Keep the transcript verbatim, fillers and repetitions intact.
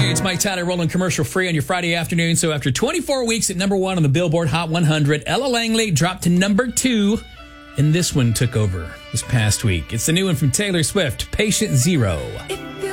It's Mike Tyler rolling commercial free on your Friday afternoon. So after twenty-four weeks at number one on the Billboard Hot one hundred, Ella Langley dropped to number two, and this one took over this past week. It's the new one from Taylor Swift, Patient Zero.